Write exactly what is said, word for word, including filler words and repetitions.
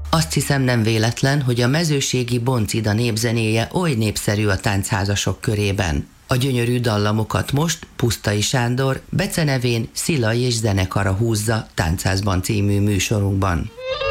Azt hiszem, nem véletlen, hogy a mezőségi Boncida népzenéje oly népszerű a táncházasok körében. A gyönyörű dallamokat most Pusztai Sándor becenevén Szilai és zenekara húzza Táncházban című műsorunkban.